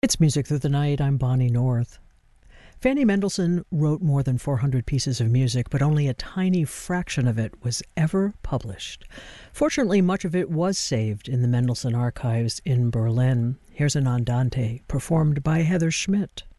It's Music Through the Night. I'm Bonnie North. Fanny Mendelssohn wrote more than 400 pieces of music, but only a tiny fraction of it was ever published. Fortunately, much of it was saved in the Mendelssohn archives in Berlin. Here's an Andante performed by Heather Schmidt.